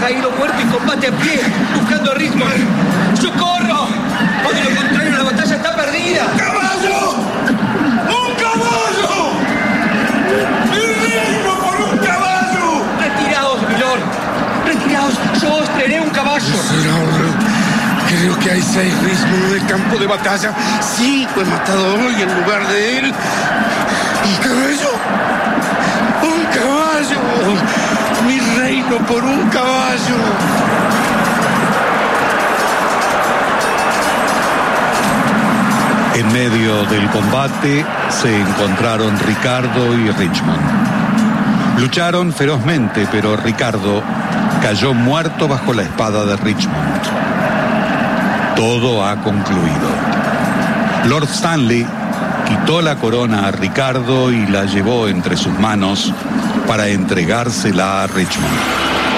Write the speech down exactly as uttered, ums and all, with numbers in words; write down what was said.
caído muerto y combate a pie, buscando a Richmond. ¡Socorro! O de lo contrario, la batalla está perdida. ¡Un caballo! ¡Un caballo! ¡Mi reino por un caballo! Retiraos, milord. Retiraos. Yo os traeré un caballo. Miserable. Creo que hay seis Richmond en el campo de batalla. Cinco he matado hoy en lugar de él. ¿Un caballo? ¡Un caballo! ¡Mi reino por un caballo! En medio del combate se encontraron Ricardo y Richmond. Lucharon ferozmente, pero Ricardo cayó muerto bajo la espada de Richmond. Todo ha concluido. Lord Stanley quitó la corona a Ricardo y la llevó entre sus manos para entregársela a Richmond.